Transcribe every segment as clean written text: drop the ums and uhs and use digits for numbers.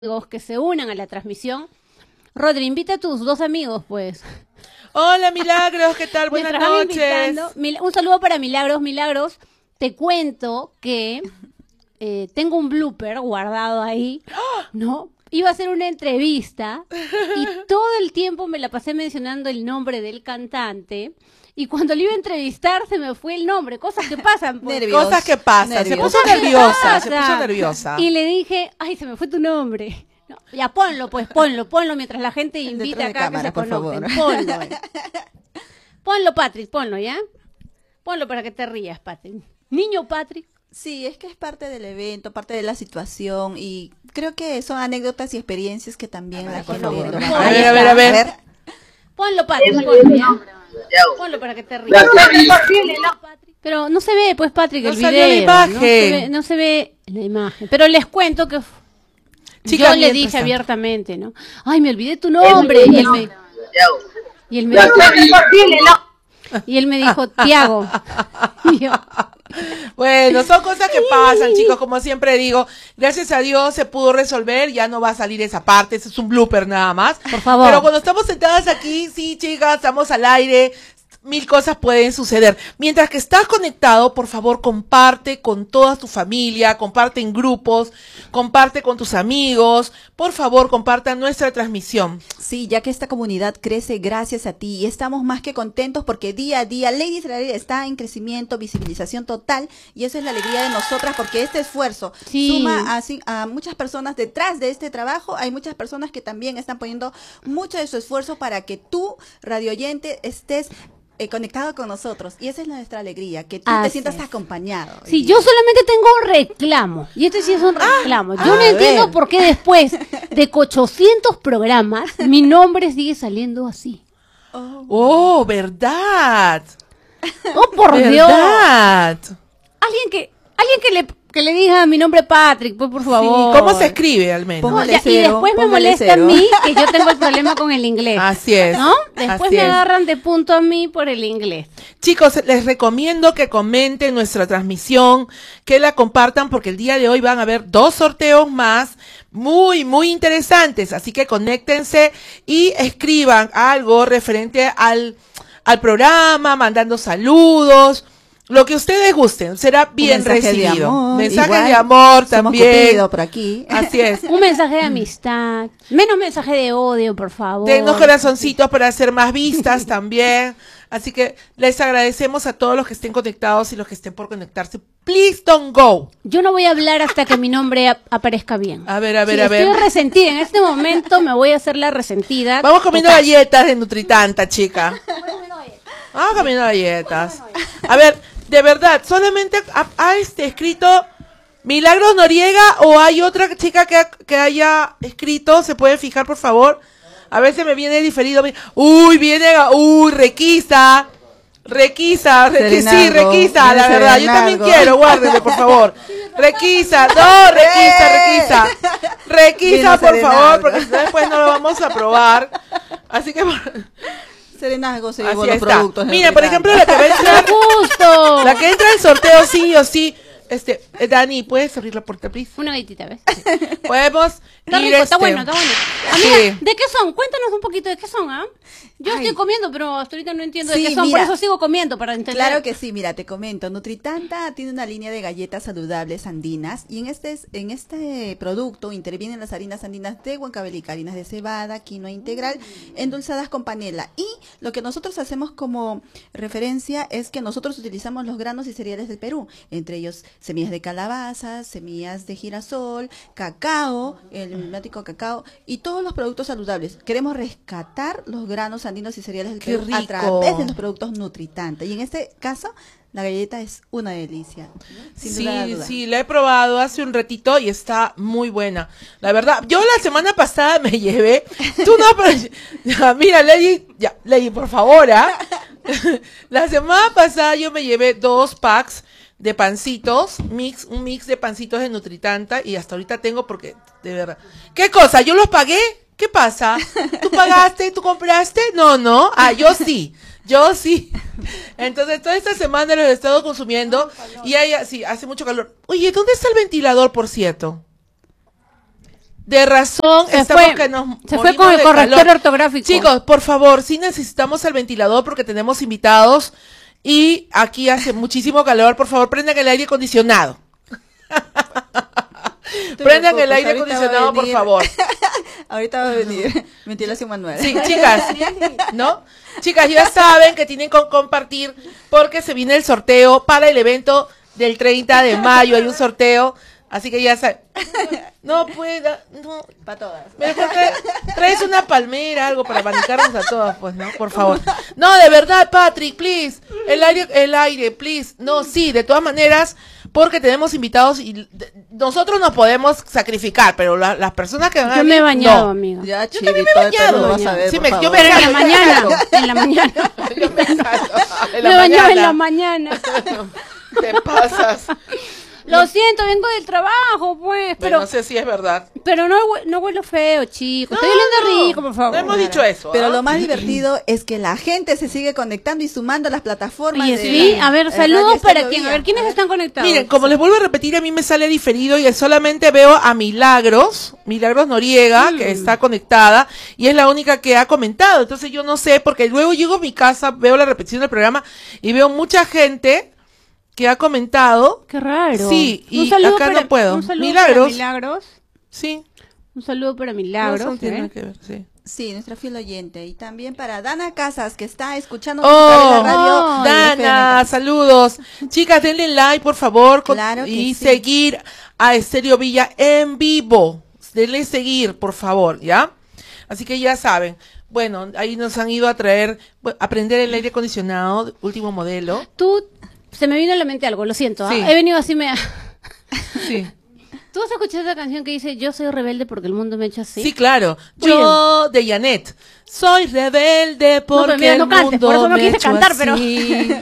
amigos que se unan a la transmisión. Rodri, invita a tus dos amigos, pues. Hola, Milagros, ¿qué tal? Buenas noches. Un saludo para Milagros. Milagros, te cuento que tengo un blooper guardado ahí, ¿no? Iba a hacer una entrevista y todo el tiempo me la pasé mencionando el nombre del cantante. Y cuando le iba a entrevistar se me fue el nombre, cosas que pasan. Pues. Cosas que pasan, se puso nerviosa. Y le dije, ay, se me fue tu nombre. No, ya ponlo, pues, ponlo mientras la gente invita acá cámara, que se conozcan. Ponlo. Ponlo, Patrick, ponlo, ¿ya? Ponlo para que te rías, Patrick. Niño Patrick. Sí, es que es parte del evento, parte de la situación y creo que son anécdotas y experiencias que también la gente... A ver. Ponlo, Patrick, ponlo, ¿ya? Ponlo para que te rías. Pero no se ve, pues, Patrick, el video. La imagen. No se ve la imagen. Pero les cuento que chica, yo le dije abiertamente, ¿no? Ay, me olvidé tu nombre. Y él me dijo, Tiago. Bueno, son cosas que pasan, chicos, como siempre digo, gracias a Dios se pudo resolver, ya no va a salir esa parte, ese es un blooper nada más. Por favor. Pero cuando estamos sentadas aquí, sí, chicas, estamos al aire, mil cosas pueden suceder. Mientras que estás conectado, por favor, comparte con toda tu familia, comparte en grupos, comparte con tus amigos, por favor, compartan nuestra transmisión. Sí, ya que esta comunidad crece gracias a ti y estamos más que contentos porque día a día Lady Israel está en crecimiento, visibilización total y esa es la alegría de nosotras porque este esfuerzo suma a muchas personas detrás de este trabajo. Hay muchas personas que también están poniendo mucho de su esfuerzo para que tú, radio oyente, estés conectado con nosotros y esa es nuestra alegría, que tú te sientas acompañado. Sí, yo solamente tengo un reclamo y este sí es un reclamo. Yo no entiendo por qué después de 800 programas mi nombre sigue saliendo así. Oh, verdad. Oh, por ¿verdad? Dios. Alguien que le diga mi nombre Patrick, pues por favor. Sí, ¿cómo se escribe al menos? No, y después me molesta a mí que yo tengo el problema con el inglés. Así es. ¿No? Después me agarran de punto a mí por el inglés. Chicos, les recomiendo que comenten nuestra transmisión, que la compartan porque el día de hoy van a haber 2 sorteos más muy, muy interesantes. Así que conéctense y escriban algo referente al programa, mandando saludos. Lo que ustedes gusten, será bien recibido. Mensajes de amor también. Por aquí. Así es. Un mensaje de amistad. Menos mensaje de odio, por favor. Denos corazoncitos para hacer más vistas también. Así que les agradecemos a todos los que estén conectados y los que estén por conectarse. Please don't go. Yo no voy a hablar hasta que mi nombre aparezca bien. A ver. Estoy resentida. En este momento me voy a hacer la resentida. Vamos comiendo galletas de Nutritanta, chica. Vamos comiendo galletas. A ver, de verdad, solamente ha escrito Milagros Noriega o hay otra chica que haya escrito, se puede fijar por favor. A veces me viene diferido. Requisa, Requisa, la verdad, yo también quiero, guárdeme por favor. Requisa, por favor, porque después no lo vamos a probar. Así que Serenazgo se llevó los productos. Mira, por ejemplo, la que va a entrar, la que entra al sorteo sí o sí. Dani, ¿puedes abrir la puerta, please? Una galletita, ¿ves? Podemos Está ir rico, está bueno. Amiga, sí. ¿de qué son? Cuéntanos un poquito de qué son, ¿ah? Yo estoy comiendo, pero hasta ahorita no entiendo de qué son, por eso sigo comiendo, para entender. Claro que sí, mira, te comento. Nutritanta tiene una línea de galletas saludables andinas y en este producto intervienen las harinas andinas de Huancavelica, harinas de cebada, quinoa integral, endulzadas con panela. Y lo que nosotros hacemos como referencia es que nosotros utilizamos los granos y cereales del Perú, entre ellos semillas de calabaza, semillas de girasol, cacao, el emblemático cacao y todos los productos saludables. Queremos rescatar los granos andinos y cereales del Perú a través de los productos Nutritanta. Y en este caso, la galleta es una delicia. Sí, la he probado hace un ratito y está muy buena. La verdad, yo la semana pasada me llevé. Tú no, pero, mira, Lady, por favor, La semana pasada yo me llevé 2 packs de pancitos, un mix de pancitos de Nutritanta y hasta ahorita tengo porque, de verdad. ¿Qué cosa? ¿Yo los pagué? ¿Qué pasa? ¿Tú pagaste? ¿Tú compraste? No. Yo sí. Entonces, toda esta semana los he estado consumiendo y sí, hace mucho calor. Oye, ¿dónde está el ventilador, por cierto? de razón Se estamos fue, que nos se fue morimos con el de corrector calor. ortográfico. Chicos, por favor, sí necesitamos el ventilador porque tenemos invitados y aquí hace muchísimo calor. Por favor, prendan el aire acondicionado. Prendan el aire acondicionado, por favor. Ahorita va a venir ventilación manual. Sí, chicas, ¿no? Chicas, ya saben que tienen que compartir porque se viene el sorteo para el evento del 30 de mayo. Hay un sorteo, así que ya saben. No pueda, no. Para todas. Mejor traes una palmera, algo para abanicarnos a todas, pues, ¿no? Por favor. No, de verdad, Patrick, please. El aire, please. No, sí, de todas maneras, porque tenemos invitados y nosotros nos podemos sacrificar, pero las personas que van a Yo me he venir, bañado, no. amiga. Ya, Yo Chivi, también me he todo el bañado. Perú lo vas a ver, Sí, por yo favor. me Pero en la salgo, mañana, salgo. en la mañana. Yo me salgo. En Me bañaba en la mañana. mañana. Te pasas. Lo siento, vengo del trabajo, pues, Pero pero no sé si es verdad. pero no huelo feo, chicos. Estoy oliendo rico, por favor. No hemos dicho eso. Pero ¿ah? lo más divertido es que la gente se sigue conectando y sumando a las plataformas. Oye, de sí, la- a ver, Radio saludos para Estéreo quién. A Vía. ver, ¿quiénes están conectados? Miren, como les vuelvo a repetir, a mí me sale diferido y solamente veo a Milagros Noriega, que está conectada y es la única que ha comentado. Entonces yo no sé, porque luego llego a mi casa, veo la repetición del programa y veo mucha gente que ha comentado. Qué raro. Sí, y Un saludo acá para- no puedo. Un saludo Milagros. para Milagros. Sí. Un saludo para No, Milagros. eso no tiene ¿eh? nada que ver, sí. Sí, nuestra fiel oyente. Y también para Dana Casas, que está escuchando Oh, a través de la radio. Dana, saludos. Chicas, denle like, por favor, Claro que y sí. seguir a Estéreo Villa en vivo. Denle seguir, por favor, ¿ya? Así que ya saben. Bueno, ahí nos han ido a traer, aprender el aire acondicionado, último modelo. Tú, se me vino a la mente algo, lo siento. Sí. He venido así, Sí. ¿Tú has escuchado esa canción que dice yo soy rebelde porque el mundo me echa así? Sí, claro. Muy Yo, de Janet. Soy rebelde porque mira, no el cantes, mundo por eso no me quise echó cantar, pero- así.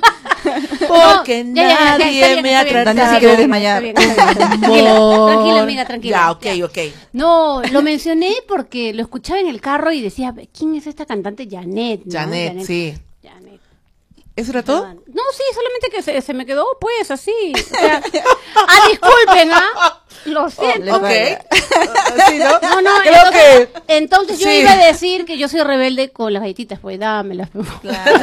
Porque No, ya, nadie está bien, me ha está bien. Dana tratado se quiere desmayar. Está bien, está bien. Tranquila, amiga, tranquila. Ya, ok, ok. No, lo mencioné porque lo escuchaba en el carro y decía, ¿quién es esta cantante? Janet, ¿no? Janet, sí. Janet. ¿Eso era todo? No, sí, solamente que se me quedó, pues, así. O sea, disculpen, ¿ah? Lo siento. Ok. vale. Sí, ¿no? No, no, Creo entonces yo sí. iba a decir que yo soy rebelde con las galletitas, pues dámelas. Claro.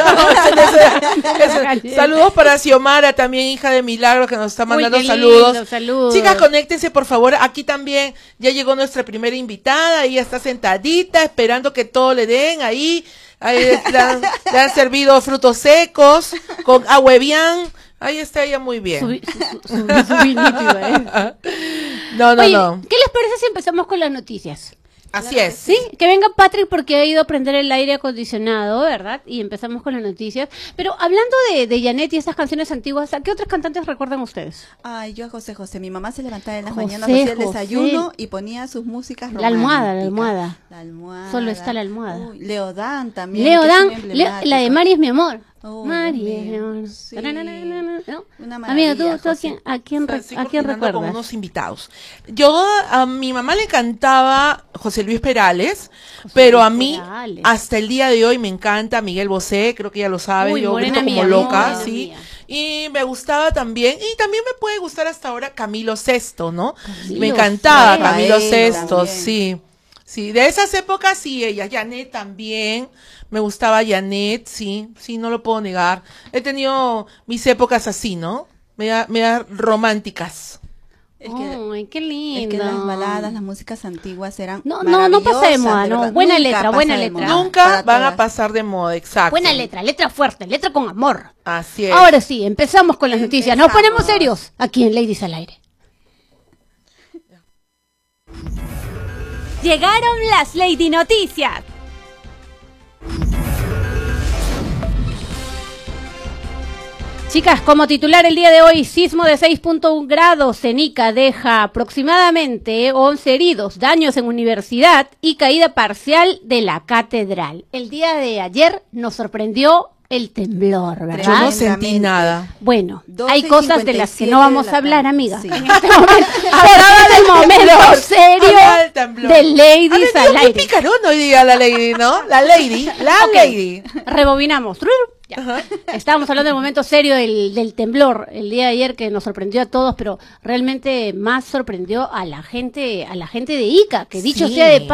Saludos para Xiomara, también hija de Milagros, que nos está mandando qué lindo, saludos. saludos. Chicas, conéctense, por favor. Aquí también ya llegó nuestra primera invitada. Ella está sentadita, esperando que todo le den ahí. Ahí le han servido frutos secos con agua Evian. Ahí está ella muy bien. Su vinito, ¿eh? No, Oye, no. ¿qué les parece si empezamos con las noticias? Así es. Sí, que venga Patrick porque ha ido a prender el aire acondicionado, ¿verdad? Y empezamos con las noticias. Pero hablando de Janet y esas canciones antiguas, ¿a qué otras cantantes recuerdan ustedes? Ay, yo a José José. Mi mamá se levantaba en las José mañanas, hacía el José. desayuno y ponía sus músicas La almohada, la románticas. almohada. La almohada. Solo está la almohada. Uy, Leodán también. Leo que es Dan, muy emblemático. la de Mari es mi amor. Oh, Mari Dios es mi mío. amor. Sí. ¿No? Una Amiga, maravilla, ¿tú José. a quién Sigo recuerdas? coordinando con unos invitados. Yo, a mi mamá le encantaba José Luis Perales, pero a mí, Perales. hasta el día de hoy, me encanta Miguel Bosé, creo que ya lo sabe, Uy, yo morena grito como mía, loca, morena sí. mía. Y me gustaba también, y también me puede gustar hasta ahora Camilo Sesto, ¿no? Camilo Me encantaba Sesto. Camilo Rafael Sesto, también. sí. Sí, de esas épocas sí, ella, Janet también, me gustaba Janet, sí, no lo puedo negar. He tenido mis épocas así, ¿no? Media románticas. Es que, Ay, qué lindo. es que las baladas, las músicas antiguas eran No pasa de moda, maravillosas, no. verdad. Buena Nunca letra, pasa buena de letra. moda. Nunca Para van a todas. pasar de moda, exacto. Buena letra fuerte, letra con amor. Así es. Ahora sí, empezamos con las noticias. Nos Empezamos. ponemos serios aquí en Ladies al Aire. Llegaron las Lady Noticias. Chicas, como titular el día de hoy, sismo de 6.1 grados en Ica deja aproximadamente 11 heridos, daños en universidad y caída parcial de la catedral. El día de ayer nos sorprendió el temblor, ¿verdad? Yo no sentí Tremendamente. nada. Bueno, 12:57 hay cosas de las que no vamos a hablar, amiga. Sí. En este momento, hablaba del momento serio Hablaba del temblor. de Ha Ladies venido al muy Aire. picarón hoy día la lady, ¿no? La lady. Ok, Lady. rebobinamos. Ajá. Estábamos hablando del momento serio del temblor el día de ayer que nos sorprendió a todos, pero realmente más sorprendió a la gente de Ica, que dicho Sí. sea de